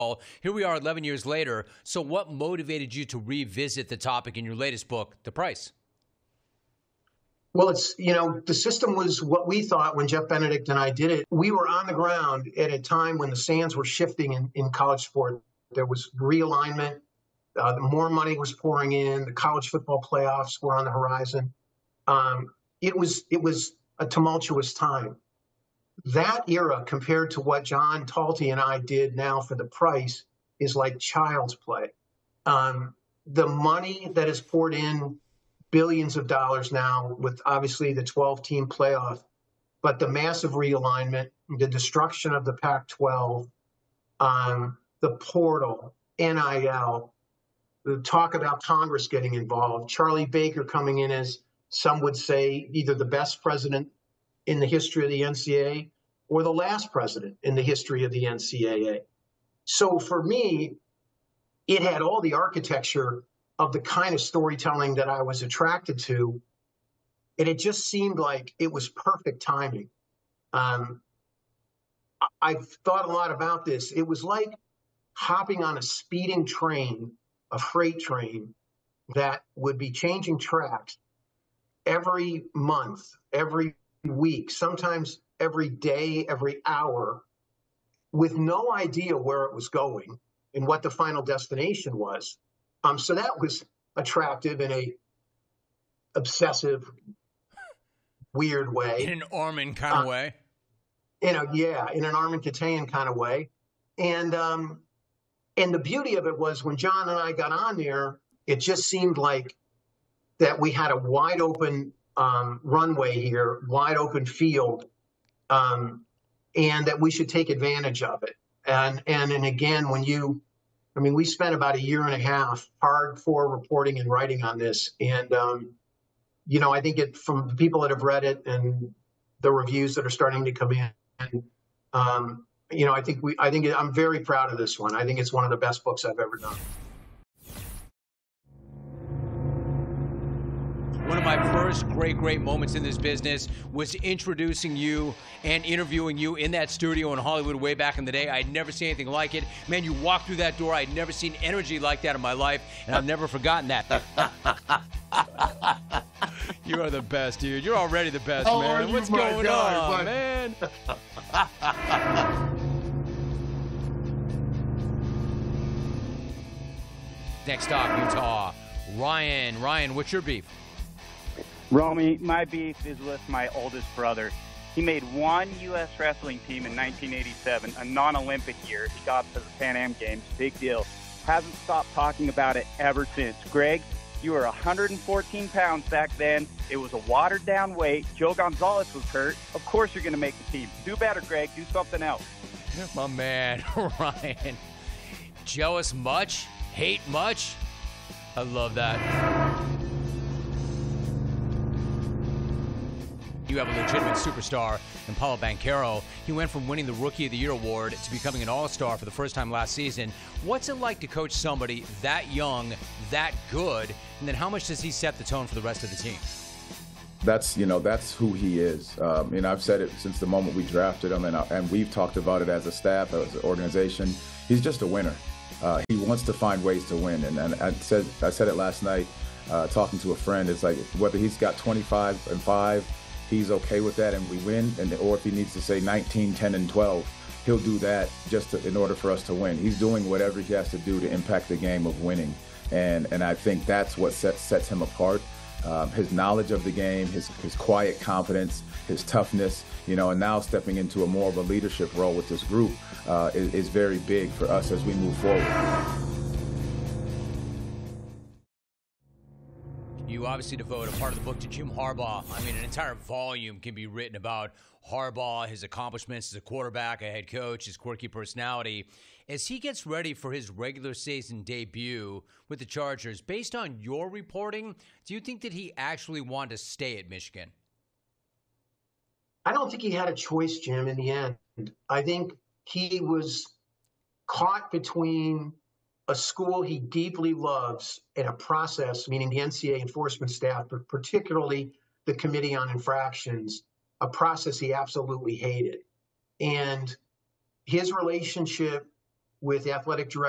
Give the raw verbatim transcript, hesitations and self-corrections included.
Here we are eleven years later. So what motivated you to revisit the topic in your latest book, The Price? Well, it's, you know, the system was what we thought when Jeff Benedict and I did it. We were on the ground at a time when the sands were shifting in, in college sport. There was realignment. Uh, the more money was pouring in. The college football playoffs were on the horizon. Um, it was it was a tumultuous time. That era compared to what John Talty and I did now for The Price is like child's play. Um, the money that is poured in, billions of dollars now with obviously the twelve-team playoff, but the massive realignment, the destruction of the Pac twelve, um, the portal, N I L, the talk about Congress getting involved, Charlie Baker coming in as, some would say, either the best president in the history of the N C double A or the last president in the history of the N C double A. So for me, it had all the architecture of the kind of storytelling that I was attracted to, and it just seemed like it was perfect timing. Um, I've thought a lot about this. It was like hopping on a speeding train, a freight train, that would be changing tracks every month, every week, sometimes every day, every hour, with no idea where it was going and what the final destination was. Um, so that was attractive in a obsessive, weird way. In an Armin kind of uh, way. In a, yeah, in an Armin Katayan kind of way. And um, and the beauty of it was when John and I got on there, it just seemed like that we had a wide open um, runway here, wide open field, um, and that we should take advantage of it. And and and again, when you I mean, we spent about a year and a half hardcore reporting and writing on this. And, um, you know, I think it from the people that have read it and the reviews that are starting to come in, um, you know, I think we I think it, I'm very proud of this one. I think it's one of the best books I've ever done. One of my first great, great moments in this business was introducing you and interviewing you in that studio in Hollywood way back in the day. I'd never seen anything like it. Man, you walked through that door. I'd never seen energy like that in my life, and I've never forgotten that. You are the best, dude. You're already the best, How man. are you, What's my going guy, on, but... man? Next stop, Utah. Ryan. Ryan, what's your beef? Romy, my beef is with my oldest brother. He made one U S wrestling team in nineteen eighty-seven, a non-Olympic year. He got to the Pan Am Games, big deal. Hasn't stopped talking about it ever since. Greg, you were one hundred fourteen pounds back then. It was a watered-down weight. Joe Gonzalez was hurt. Of course you're going to make the team. Do better, Greg. Do something else. My man, Ryan. Jealous much? Hate much? I love that. You have a legitimate superstar in Paulo Banchero. He went from winning the Rookie of the Year award to becoming an all-star for the first time last season. What's it like to coach somebody that young, that good, and then how much does he set the tone for the rest of the team? That's, you know, that's who he is. Um, and I've said it since the moment we drafted him, and, uh, and we've talked about it as a staff, as an organization. He's just a winner. Uh, he wants to find ways to win. And, and I said I said it last night uh, talking to a friend. It's like whether he's got twenty-five and five, he's okay with that and we win, and or if he needs to say nineteen, ten, and twelve, he'll do that just to, in order for us to win. He's doing whatever he has to do to impact the game of winning, and and I think that's what sets sets him apart. Um, his knowledge of the game, his his quiet confidence, his toughness, you know, and now stepping into a more of a leadership role with this group uh, is, is very big for us as we move forward. You obviously devote a part of the book to Jim Harbaugh. I mean, an entire volume can be written about Harbaugh, his accomplishments as a quarterback, a head coach, his quirky personality. As he gets ready for his regular season debut with the Chargers, based on your reporting, do you think that he actually wanted to stay at Michigan? I don't think he had a choice, Jim, in the end. I think he was caught between a school he deeply loves and a process, meaning the N C double A enforcement staff, but particularly the Committee on Infractions, a process he absolutely hated. And his relationship with athletic director